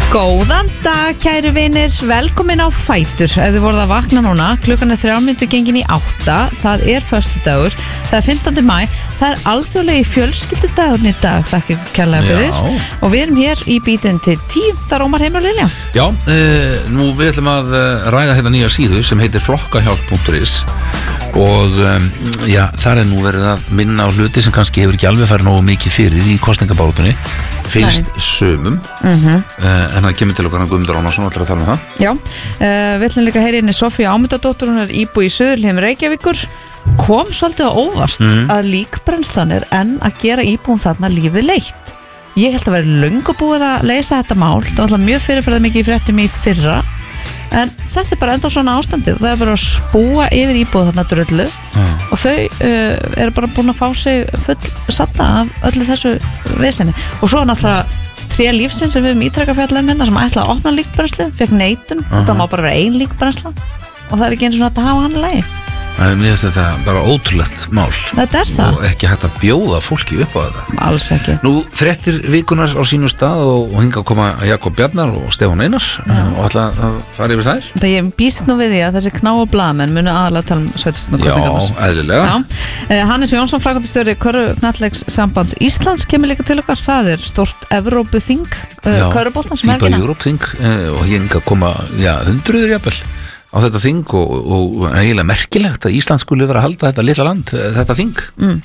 Góðan dag, kæru vinir, velkomin á Fætur. Ef þið voruð að vakna núna, klukkan 3:03 gengin í 8, það er föstudagur, það er 15. maí, það er alþjóðlegi fjölskyldudagurinn í dag, þakka ykkur kærlega fyrir. Og við erum hér í bítinn til 10, það er Ómar Heimir og Lilja. Já, nú við ætlum að ræða hérna nýja síðu sem heitir flokkahjálp.is og já, þar er nú verið að minna á hluti sem kannski hefur ekki alveg farið nógu mikið fyrir í kosningabárutunni, fylgst sömum, en það kemur til okkar Guðmundur Árnason og ætlar að tala um það. Já, við ætlum líka að heyra inn í Sofíu Ámundadóttur, hún er íbúi í Suðurhlíðum Reykjavíkur, kom svolítið á óvart að líkbrennslan er enn að gera íbúum þarna lífið leitt. Ég held að vera löngu búið að leysa þetta mál, það var alltaf mjög fyrirferðað mikið í fréttum í fyrra, en þetta er bara ennþá svona ástandið og það er bara að spúa yfir íbúð þarna drullu og þau eru bara búin að fá sig full satta af öllu þessu vesenni. Og svo er náttúrulega Tré lífsins sem við höfum ítrekað fjallað um hérna sem ætlaði að opna líkbrennslu, fekk neitun, þetta má bara vera ein líkbrennsla og það er ekki eins og þetta að hafa hann í lagi. Mér finnst þetta bara ótrúlegt mál. Þetta er það. Og ekki hægt að bjóða fólki upp á þetta. Alls ekki. Nú, fréttir vikunar á sínum stað og hingað koma Jakob Bjarnar og Stefán Einar og ætla að fara yfir þær. Það ég býst nú við því að þessi kná og blaðmenn munu aðalega tala um sveitarstjórnarkosningarnar. Já, eðlilega. Hannes Jónsson, framkvæmdastjóri Körfuknattleikssambands Íslands kemur líka til okkar. Það er stórt Evrópuþing körfuboltans um helgina. FIBA Europe-þing og hingað koma hundruður jafnvel á þetta þing og eiginlega merkilegt að Ísland skuli vera að halda þetta litla land, þetta þing.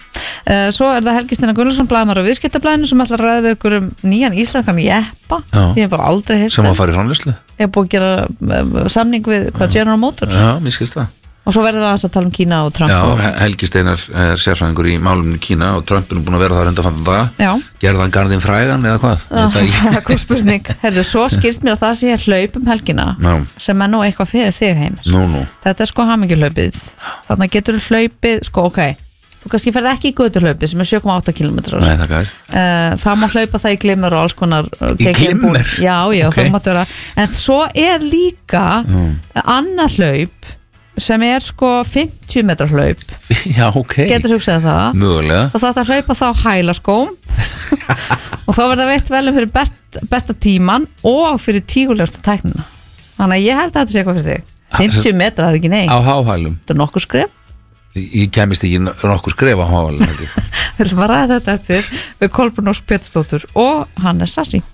Svo er það Helgi Steinar Gunnarsson, blaðamaður á Viðskiptablaðinu sem ætlar að ræða við ykkur nýjan íslenskan jeppa. Ég hef bara aldrei heyrt sem að fara í framleiðslu. Ég hef búið að gera samning við General Motors. Já, mér skilst það. Og svo verður það að tala um Kína og Trump. Já, Helgi Steinar er sérfræðingur í málumni Kína og Trump er búin að vera þar undanfarna daga. Já. Gerði hann garðinn frægan eða hvað? Góð spurning. Herðu, svo skilst mér að það sé hlaup um helgina sem er nú eitthvað fyrir þig Heimis. Nú. Þetta er sko hamingjuhlaupið. Þannig getur þú hlaupið, sko þú kannski ferð ekki í göturhlaupið sem er 7,8 km. Nei, það er. Það má hlaupa það í glimmer og alls konar. Í glimmer? Já, okay. Það máttu vera. En svo er líka annað hlaup sem er sko 50 metra hlaup. Já, ok. Getur hugsað það. Mögulega. Og það að hlaupa þá hælaskóm og þá verður það veitt velum fyrir besta tíman og fyrir tígulegustu tæknina. Þannig að ég held að þetta sé eitthvað fyrir þig. 50 metra er ekki nei. Á háhælum. Þetta er nokkur skref. Ég kemist ekki nokkur skref á háhælum. Við ætlum að ræða þetta eftir við Kolbrún Ósk Pétursdóttur og Hannes Sassi.